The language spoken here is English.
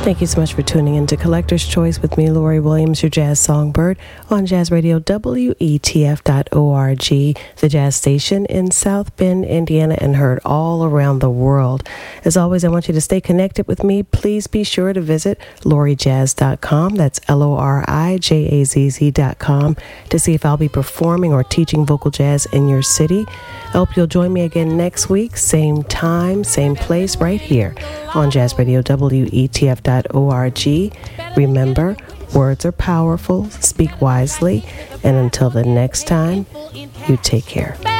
Thank you so much for tuning in to Collector's Choice with me, Lori Williams, your jazz songbird, on Jazz Radio WETF.org, the jazz station in South Bend, Indiana, and heard all around the world. As always, I want you to stay connected with me. Please be sure to visit lorijazz.com. That's LORIJAZZ.com to see if I'll be performing or teaching vocal jazz in your city. I hope you'll join me again next week, same time, same place, right here on Jazz Radio WETF.org. Remember, words are powerful, speak wisely, and until the next time, you take care.